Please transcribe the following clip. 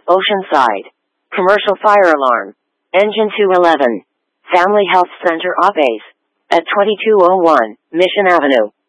Oceanside. Commercial fire alarm. Engine 211. Family Health Center off base. At 2201 Mission Avenue.